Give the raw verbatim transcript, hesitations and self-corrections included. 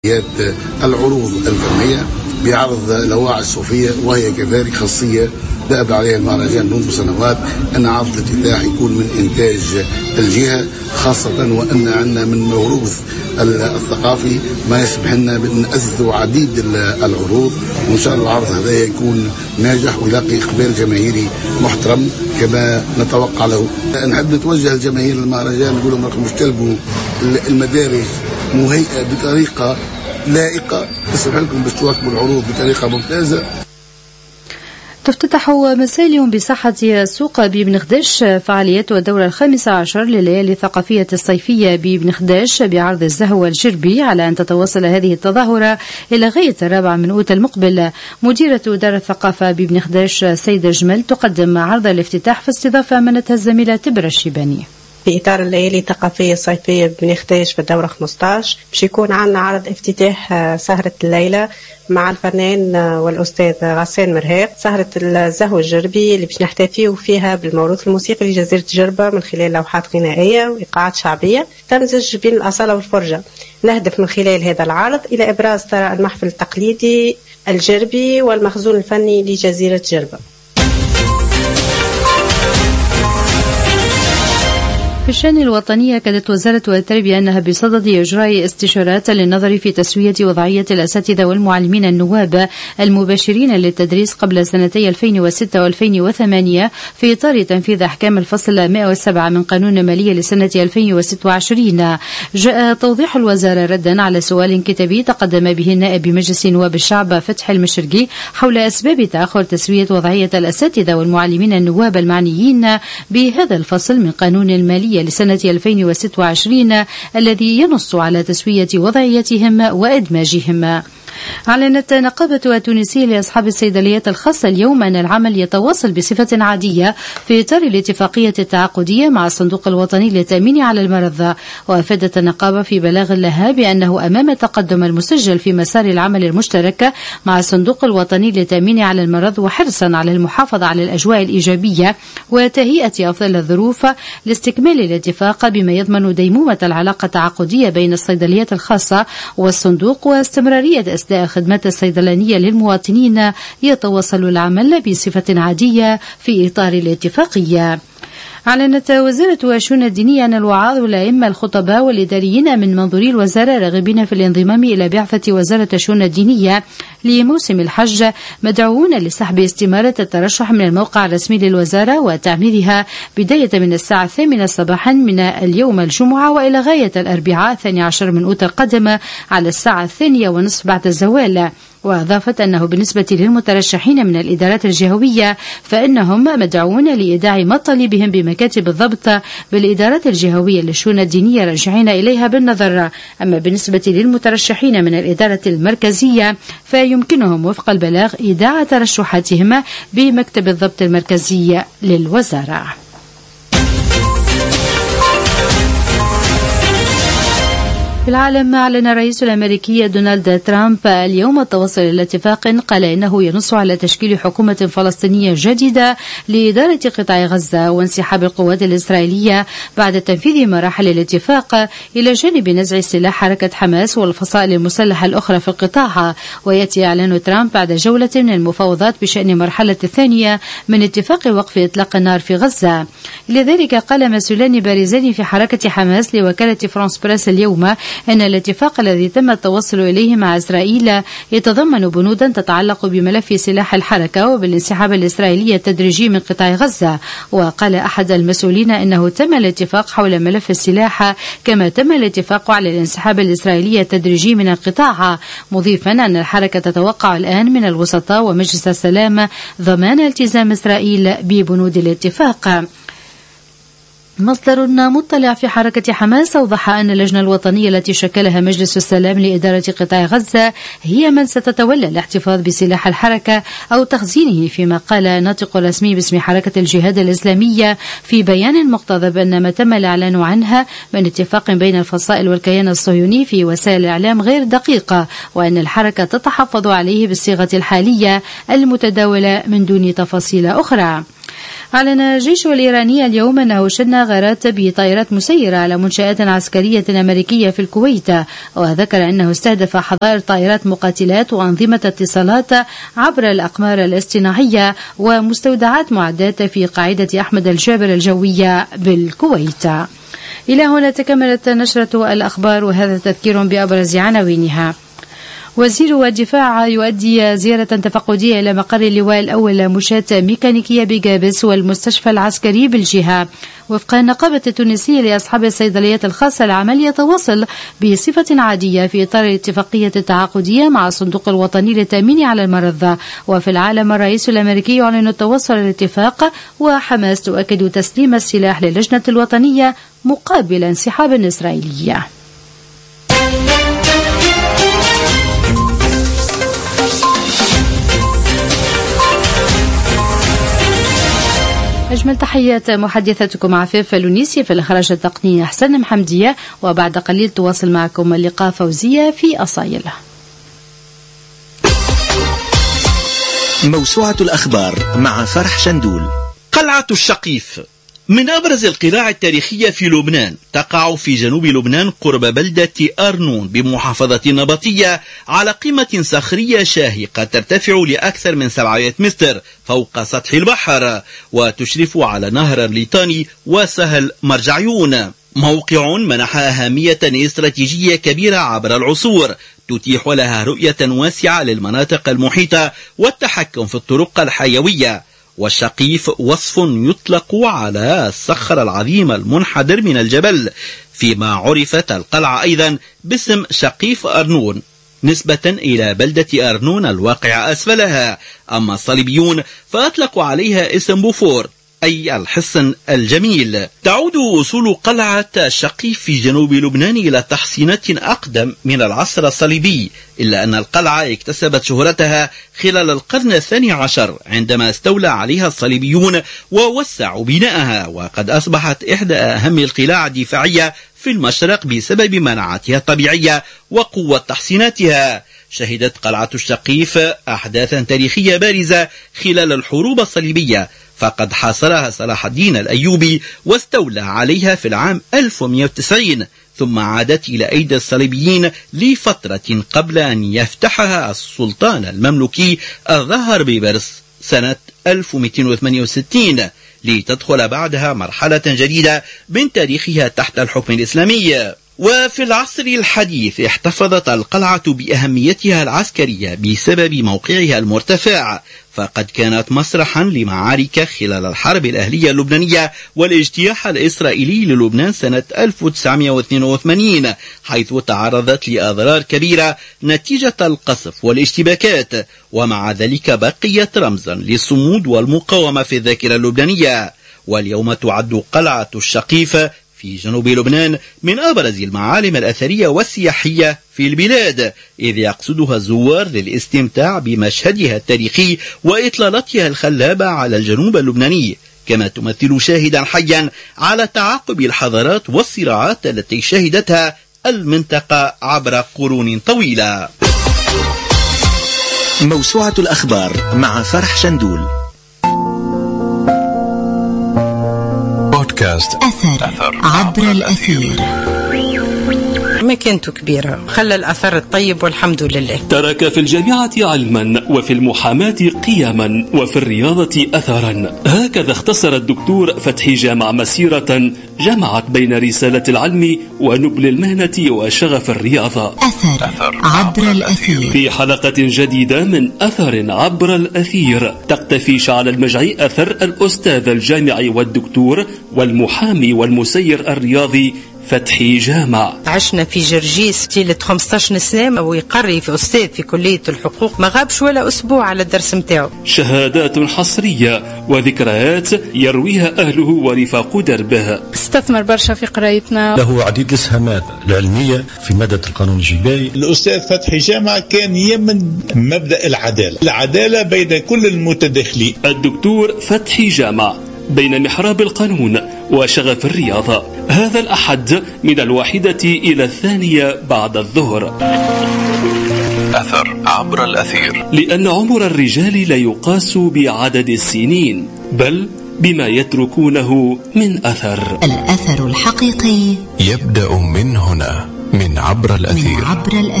العروض الفنية بعرض الأواعي الصوفية، وهي كذلك خاصية دأب عليها المهرجان منذ سنوات أن عرض الافتتاح يكون من إنتاج الجهة، خاصة وأن عندنا من موروث الثقافي ما يسمح لنا بأن نأسسوا عديد العروض، وإن شاء الله العرض هذا يكون ناجح ويلاقي إقبال جماهيري محترم كما نتوقع له. نحب نتوجه لجماهير المهرجان نقول لهم راكم تجتلبوا المدارج مهيئة بطريقة لائقة تسمح لكم باش تواكبوا العروض بطريقة ممتازة. تفتتح مساء اليوم بساحة السوق بابن خديش فعاليات الدورة الخامسة عشر لليالي الثقافية الصيفية بابن خديش بعرض الزهو الجربي، على أن تتواصل هذه التظاهرة إلى غاية الرابع من أوت المقبل. مديرة دار الثقافة بابن خديش سيدة جمل تقدم عرض الافتتاح في استضافة أمانتها الزميلة تبرة الشيباني. في إطار الليالي الثقافية الصيفية ببني خديش في الدورة خمسة عشر باش يكون عندنا عرض افتتاح سهرة الليلة مع الفنان والأستاذ غسان مرهاق، سهرة الزهو الجربي اللي باش نحتفيو فيها بالموروث الموسيقي لجزيرة جربة من خلال لوحات غنائية وإيقاعات شعبية تمزج بين الأصالة والفرجة. نهدف من خلال هذا العرض إلى إبراز ثراء المحفل التقليدي الجربي والمخزون الفني لجزيرة جربة. في الشأن الوطني أكدت وزارة التربية أنها بصدد إجراء استشارات للنظر في تسوية وضعية الأساتذة والمعلمين النواب المباشرين للتدريس قبل سنتي ألفين وستة وألفين وثمانية في إطار تنفيذ أحكام الفصل مئة وسبعة من قانون المالية لسنة ألفين وستة وعشرين. جاء توضيح الوزارة ردا على سؤال كتابي تقدم به النائب بمجلس نواب الشعب فتحي المشرقي حول أسباب تأخر تسوية وضعية الأساتذة والمعلمين النواب المعنيين بهذا الفصل من قانون المالية لسنة ألفين وستة وعشرين الذي ينص على تسوية وضعيتهم وإدماجهم. أعلنت نقابة التونسية لأصحاب الصيدليات الخاصة اليوم أن العمل يتواصل بصفة عادية في إطار الاتفاقية التعاقدية مع الصندوق الوطني للتأمين على المرض. وأفادت النقابة في بلاغ لها بأنه أمام التقدم المسجل في مسار العمل المشترك مع الصندوق الوطني للتأمين على المرض، وحرصا على المحافظة على الأجواء الإيجابية وتهيئة أفضل الظروف لاستكمال الاتفاق بما يضمن ديمومة العلاقة التعاقدية بين الصيدليات الخاصة والصندوق واستمرارية أسداء الخدمات الصيدلانية للمواطنين. يتواصل العمل بصفة عادية في إطار الاتفاقية. أعلنت وزارة الشؤون الدينية أن الوعاظ والأئمة الخطباء والإداريين من منظوري الوزارة راغبين في الانضمام إلى بعثة وزارة الشؤون الدينية لموسم الحج مدعوون لسحب استمارة الترشح من الموقع الرسمي للوزارة وتعميرها بداية من الساعة الثامنة صباحا من اليوم الجمعة وإلى غاية الأربعاء الثاني عشر من أوت القادم على الساعة الثانية ونصف بعد الزوال. وأضافت أنه بالنسبة للمترشحين من الإدارات الجهوية فإنهم مدعوون لإيداع مطالبهم بمكاتب الضبط بالإدارات الجهوية للشؤون الدينية راجعين إليها بالنظر. أما بالنسبة للمترشحين من الإدارة المركزية فيمكنهم وفق البلاغ إيداع ترشحاتهم بمكتب الضبط المركزي للوزارة. في العالم، أعلن الرئيس الأمريكي دونالد ترامب اليوم التوصل إلى اتفاق قال إنه ينص على تشكيل حكومة فلسطينية جديدة لإدارة قطاع غزة وانسحاب القوات الإسرائيلية بعد تنفيذ مراحل الاتفاق، إلى جانب نزع سلاح حركة حماس والفصائل المسلحة الأخرى في القطاع. ويأتي إعلان ترامب بعد جولة من المفاوضات بشأن المرحلة الثانية من اتفاق وقف إطلاق النار في غزة. لذلك قال مسؤولان بارزان في حركة حماس لوكالة فرانس بريس اليوم أن الاتفاق الذي تم التوصل إليه مع إسرائيل يتضمن بنودا تتعلق بملف سلاح الحركة وبالانسحاب الإسرائيلي التدريجي من قطاع غزة. وقال أحد المسؤولين أنه تم الاتفاق حول ملف السلاح كما تم الاتفاق على الانسحاب الإسرائيلي التدريجي من القطاع، مضيفا أن الحركة تتوقع الآن من الوسطاء ومجلس السلام ضمان التزام إسرائيل ببنود الاتفاق. مصدر مطلع في حركة حماس أوضح أن اللجنة الوطنية التي شكلها مجلس السلام لإدارة قطاع غزة هي من ستتولى الاحتفاظ بسلاح الحركة أو تخزينه، فيما قال ناطق رسمي باسم حركة الجهاد الإسلامية في بيان مقتضب أن ما تم الإعلان عنها من اتفاق بين الفصائل والكيان الصهيوني في وسائل الإعلام غير دقيقة، وأن الحركة تتحفظ عليه بالصيغة الحالية المتداولة من دون تفاصيل أخرى. أعلن الجيش الإيراني اليوم أنه شن غارات بطائرات مسيرة على منشآت عسكرية أمريكية في الكويت، وذكر أنه استهدف حظائر طائرات مقاتلات وأنظمة اتصالات عبر الأقمار الاصطناعية ومستودعات معدات في قاعدة أحمد الجابر الجوية بالكويت. إلى هنا تكملت نشرة الأخبار، وهذا تذكير بأبرز عناوينها. وزير الدفاع يؤدي زيارة تفقدية إلى مقر اللواء الأول مشاة ميكانيكية بجابس والمستشفى العسكري بالجهة. وفق النقابة التونسية لأصحاب الصيدليات الخاصة العمل يتواصل بصفة عادية في إطار الاتفاقية التعاقدية مع الصندوق الوطني للتأمين على المرضى. وفي العالم الرئيس الأمريكي يعلن التوصل للاتفاق، وحماس تؤكد تسليم السلاح للجنة الوطنية مقابل انسحاب إسرائيلي. أجمل تحيات محدثتكم عفاف لونيسي، في الإخراج التقني حسن محمدية، وبعد قليل تواصل معكم اللقاء فوزية في أصايل. موسوعة الأخبار مع فرح شندول. قلعة الشقيف من أبرز القلاع التاريخية في لبنان، تقع في جنوب لبنان قرب بلدة أرنون بمحافظة النبطية على قمة صخرية شاهقة ترتفع لأكثر من سبعمائة متر فوق سطح البحر، وتشرف على نهر الليطاني وسهل مرجعيون. موقع منح أهمية استراتيجية كبيرة عبر العصور، تتيح لها رؤية واسعة للمناطق المحيطة والتحكم في الطرق الحيوية. والشقيف وصف يطلق على الصخر العظيم المنحدر من الجبل، فيما عرفت القلعة أيضا باسم شقيف أرنون نسبة إلى بلدة أرنون الواقعة أسفلها. أما الصليبيون فأطلقوا عليها اسم بوفور أي الحصن الجميل. تعود أصول قلعة الشقيف في جنوب لبنان إلى تحصينات أقدم من العصر الصليبي، إلا أن القلعة اكتسبت شهرتها خلال القرن الثاني عشر عندما استولى عليها الصليبيون ووسعوا بناءها، وقد أصبحت إحدى أهم القلاع الدفاعية في المشرق بسبب مناعتها الطبيعية وقوة تحصيناتها. شهدت قلعة الشقيف أحداثا تاريخية بارزة خلال الحروب الصليبية، فقد حاصرها صلاح الدين الأيوبي واستولى عليها في العام ألف ومئة وتسعين، ثم عادت إلى أيدي الصليبيين لفترة قبل أن يفتحها السلطان المملوكي الظاهر بيبرس سنة ألف ومئتين وثمانية وستين، لتدخل بعدها مرحلة جديدة من تاريخها تحت الحكم الإسلامي. وفي العصر الحديث احتفظت القلعة بأهميتها العسكرية بسبب موقعها المرتفع، فقد كانت مسرحا لمعارك خلال الحرب الأهلية اللبنانية والاجتياح الإسرائيلي للبنان سنة ألف وتسعمئة واثنين وثمانين، حيث تعرضت لأضرار كبيرة نتيجة القصف والاشتباكات، ومع ذلك بقيت رمزا للصمود والمقاومة في الذاكرة اللبنانية. واليوم تعد قلعة الشقيف في جنوب لبنان من أبرز المعالم الأثرية والسياحية في البلاد، إذ يقصدها الزوار للاستمتاع بمشهدها التاريخي وإطلالتها الخلابة على الجنوب اللبناني، كما تمثل شاهدا حيا على تعاقب الحضارات والصراعات التي شهدتها المنطقة عبر قرون طويلة. موسوعة الأخبار مع فرح شندول. بودكاست أثر, أثر عبر الأثير. مكانته كبيرة، خلى الأثر الطيب والحمد لله. ترك في الجامعة علما، وفي المحاماة قيما، وفي الرياضة أثرا. هكذا اختصر الدكتور فتحي جامع مسيرة جمعت بين رسالة العلم ونبل المهنة وشغف الرياضة. أثر, أثر عبر الأثير. في حلقة جديدة من أثر عبر الأثير تقتفي شعل المجعي أثر الأستاذ الجامعي والدكتور والمحامي والمسير الرياضي فتحي جامع. عشنا في جرجيس طيلة خمسة عشر سنة، ويقري في أستاذ في كلية الحقوق، ما غابش ولا أسبوع على الدرس متاعه. شهادات حصرية وذكريات يرويها أهله ورفاق دربه. استثمر برشا في قرايتنا، له عديد الإسهامات العلمية في مادة القانون الجنائي. الأستاذ فتحي جامع كان يمن مبدأ العدالة، العدالة بين كل المتداخلين. الدكتور فتحي جامع بين محراب القانون وشغف الرياضة، هذا الأحد من الواحدة إلى الثانية بعد الظهر. أثر عبر الأثير. لأن عمر الرجال لا يقاس بعدد السنين، بل بما يتركونه من أثر. الأثر الحقيقي يبدأ من هنا، من عبر الأثير. من عبر الأثير.